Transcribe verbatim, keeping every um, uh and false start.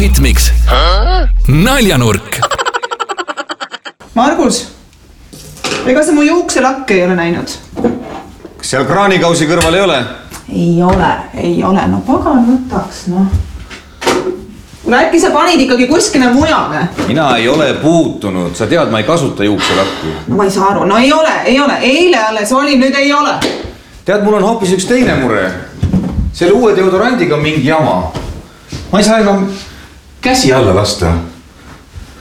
Logaritmiks naljanurk. Margus, ega sa mu juukselakk ei ole näinud? Kas seal kraanikausi kõrval ei ole? Ei ole, ei ole. No pagan võtaks, no. Äkki sa panid ikkagi kuskile mujale? Mina ei ole puutunud. Sa tead, ma ei kasuta juukselakku. No ma ei saa aru. No ei ole, ei ole. Eile alles oli, nüüd ei ole. Tead, mul on hoopis üks teine mure. Selle uue deodorandiga on mingi jama. Ma ei saa enam käsi alla lasta.